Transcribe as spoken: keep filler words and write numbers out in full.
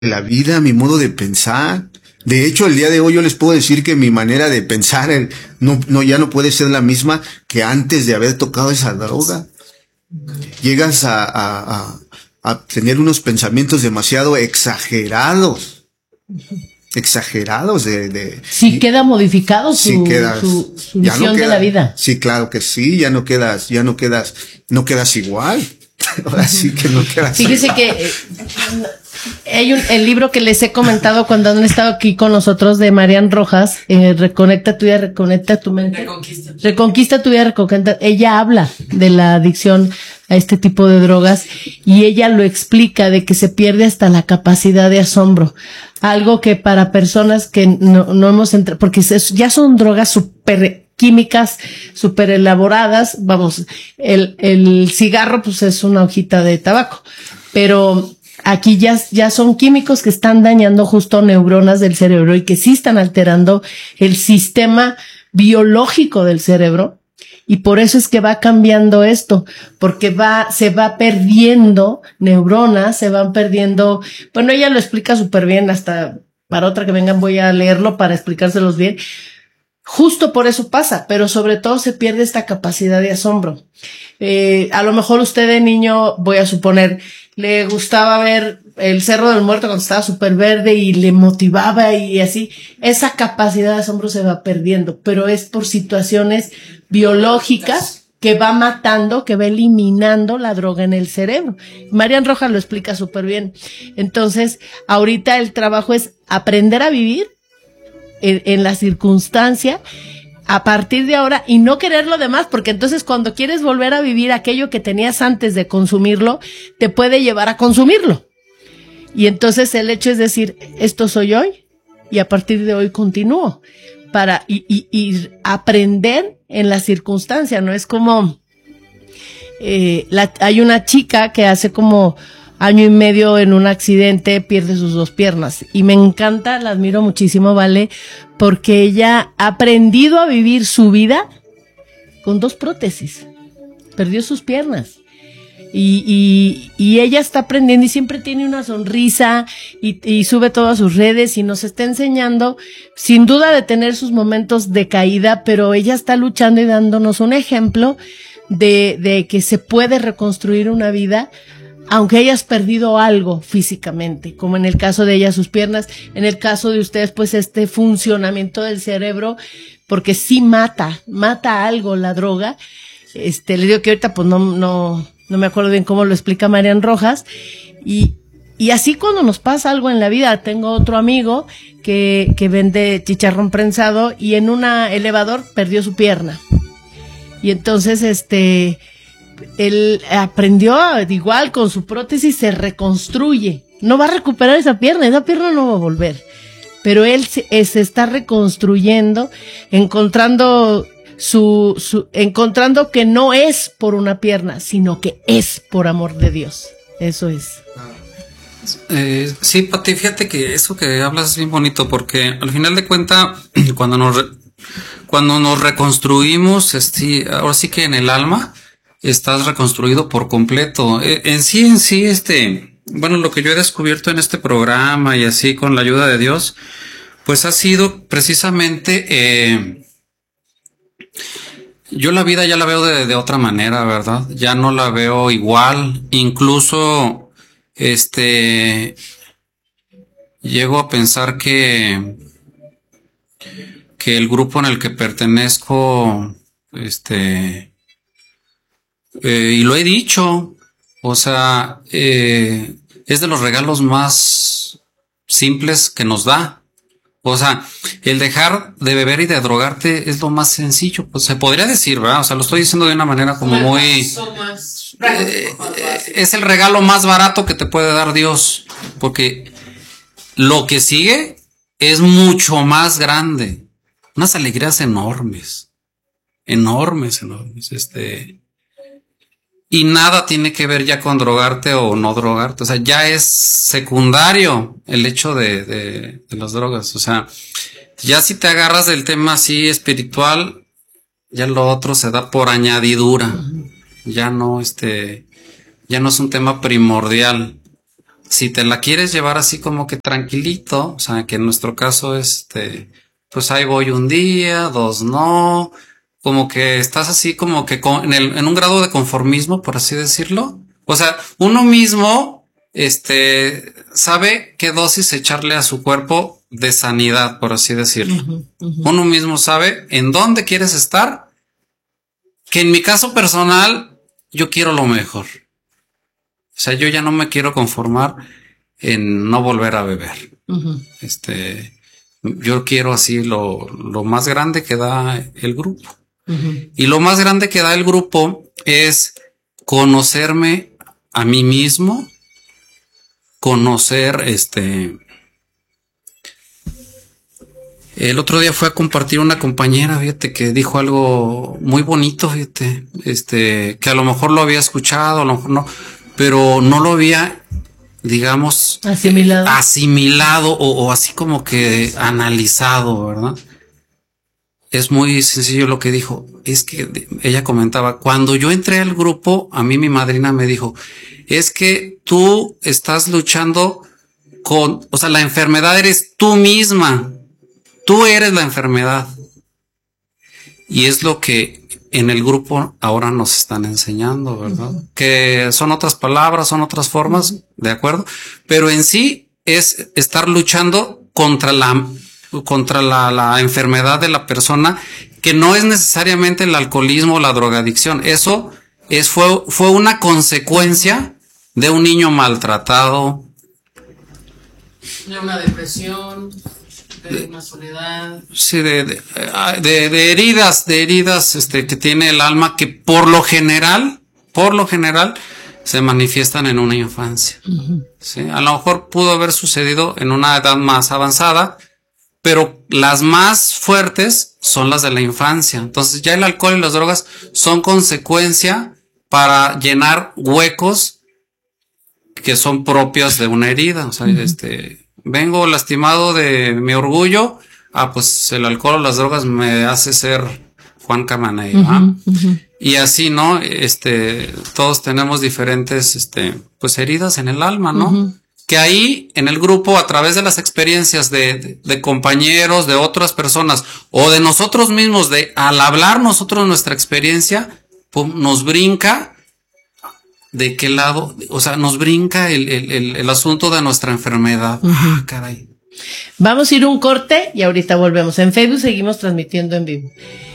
la vida, mi modo de pensar. De hecho, el día de hoy yo les puedo decir que mi manera de pensar el, no, no, ya no puede ser la misma que antes de haber tocado esa droga. Llegas a, a, a, a tener unos pensamientos demasiado exagerados. Exagerados de, de sí queda modificado su, sí quedas, su, su visión no queda, de la vida. Sí, claro que sí, ya no quedas, ya no quedas, no quedas igual. Ahora sí que no quedas Fíjese igual. que eh, hay un, el libro que les he comentado cuando han estado aquí con nosotros de Marian Rojas, eh, Reconecta tu vida, reconecta tu mente. Reconquista. Reconquista tu vida, reconquista. Ella habla de la adicción a este tipo de drogas y ella lo explica de que se pierde hasta la capacidad de asombro. Algo que para personas que no, no hemos entrado, porque ya son drogas súper químicas, súper elaboradas, vamos, el, el cigarro pues es una hojita de tabaco, pero aquí ya, ya son químicos que están dañando justo neuronas del cerebro y que sí están alterando el sistema biológico del cerebro. Y por eso es que va cambiando esto, porque va, se va perdiendo neuronas, se van perdiendo, bueno, ella lo explica súper bien, hasta para otra que vengan voy a leerlo para explicárselos bien. Justo por eso pasa, pero sobre todo se pierde esta capacidad de asombro. Eh, a lo mejor usted de niño, voy a suponer, le gustaba ver el Cerro del Muerto cuando estaba súper verde y le motivaba y así. Esa capacidad de asombro se va perdiendo, pero es por situaciones biológicas que va matando, que va eliminando la droga en el cerebro. Marian Rojas lo explica súper bien. Entonces, ahorita el trabajo es aprender a vivir en, en la circunstancia a partir de ahora y no querer lo demás, porque entonces cuando quieres volver a vivir aquello que tenías antes de consumirlo, te puede llevar a consumirlo. Y entonces el hecho es decir, esto soy hoy y a partir de hoy continúo para y, y, y aprender en la circunstancia, ¿no? Es como eh, la, hay una chica que hace como año y medio en un accidente pierde sus dos piernas y me encanta, la admiro muchísimo, ¿vale? Porque ella ha aprendido a vivir su vida con dos prótesis, perdió sus piernas. Y, y, y ella está aprendiendo y siempre tiene una sonrisa y, y sube todas sus redes y nos está enseñando, sin duda de tener sus momentos de caída, pero ella está luchando y dándonos un ejemplo de, de que se puede reconstruir una vida aunque hayas perdido algo físicamente, como en el caso de ella sus piernas, en el caso de ustedes pues este funcionamiento del cerebro, porque sí mata, mata algo la droga. Este, le digo que ahorita pues no, no, no me acuerdo bien cómo lo explica Marian Rojas, y, y así cuando nos pasa algo en la vida, tengo otro amigo que, que vende chicharrón prensado y en un elevador perdió su pierna, y entonces este, él aprendió igual con su prótesis, se reconstruye, no va a recuperar esa pierna, esa pierna no va a volver, pero él se, se está reconstruyendo, encontrando Su, su, encontrando que no es por una pierna, sino que es por amor de Dios. Eso es. Eh, sí, Pati, fíjate que eso que hablas es bien bonito, porque al final de cuentas, cuando nos re, cuando nos reconstruimos, este, ahora sí que en el alma estás reconstruido por completo. Eh, en sí, en sí, este, bueno, lo que yo he descubierto en este programa y así con la ayuda de Dios, pues ha sido precisamente eh, yo la vida ya la veo de, de otra manera, ¿verdad? Ya no la veo igual. Incluso, este, llego a pensar que, que el grupo en el que pertenezco, este, eh, y lo he dicho, o sea, eh, es de los regalos más simples que nos da. O sea, el dejar de beber y de drogarte es lo más sencillo, pues se podría decir, ¿verdad? O sea, lo estoy diciendo de una manera como muy... Eh, es el regalo más barato que te puede dar Dios, porque lo que sigue es mucho más grande. Unas alegrías enormes, enormes, enormes, este... Y nada tiene que ver ya con drogarte o no drogarte. O sea, ya es secundario el hecho de, de, de las drogas. O sea, ya si te agarras del tema así espiritual, ya lo otro se da por añadidura. Ya no, este, ya no es un tema primordial. si te la quieres llevar así como que tranquilito, o sea, que en nuestro caso, este, pues ahí voy un día, dos no, como que estás así como que con, en, el, en un grado de conformismo, por así decirlo. O sea, uno mismo, este, sabe qué dosis echarle a su cuerpo de sanidad, por así decirlo. Uh-huh, uh-huh. Uno mismo sabe en dónde quieres estar, que en mi caso personal, yo quiero lo mejor. O sea, yo ya no me quiero conformar en no volver a beber. Uh-huh. Este, yo quiero así lo, lo más grande que da el grupo. Uh-huh. Y lo más grande que da el grupo es conocerme a mí mismo, conocer este. El otro día fue a compartir una compañera, fíjate, que dijo algo muy bonito, fíjate, este, que a lo mejor lo había escuchado, a lo mejor no, pero no lo había, digamos, asimilado, asimilado o, o así como que analizado, ¿verdad? Es muy sencillo lo que dijo. Es que ella comentaba, cuando yo entré al grupo, a mí mi madrina me dijo, es que tú estás luchando con, o sea, la enfermedad eres tú misma. Tú eres la enfermedad. Y es lo que en el grupo ahora nos están enseñando, ¿verdad? Uh-huh. Que son otras palabras, son otras formas, uh-huh. de acuerdo, pero en sí es estar luchando contra la contra la, la enfermedad de la persona, que no es necesariamente el alcoholismo o la drogadicción. Eso es fue fue una consecuencia de un niño maltratado, de una depresión, de una soledad. Sí, de, de, de, de heridas, de heridas este, que tiene el alma, que por lo general, por lo general, se manifiestan en una infancia. Uh-huh. Sí, a lo mejor pudo haber sucedido en una edad más avanzada, pero las más fuertes son las de la infancia. Entonces ya el alcohol y las drogas son consecuencia para llenar huecos que son propios de una herida. O sea, uh-huh. este, vengo lastimado de mi orgullo, ah, pues el alcohol o las drogas me hace ser Juan Camaney, uh-huh, ¿ah? Uh-huh. Y así, ¿no? Este, todos tenemos diferentes, este, pues heridas en el alma, ¿no? Uh-huh. Que ahí, en el grupo, a través de las experiencias de, de, de compañeros, de otras personas, o de nosotros mismos, de al hablar nosotros nuestra experiencia, pum, nos brinca de qué lado, o sea, nos brinca el, el, el, el asunto de nuestra enfermedad. Uh-huh. Ah, caray. Vamos a ir un corte y ahorita volvemos. En Facebook seguimos transmitiendo en vivo.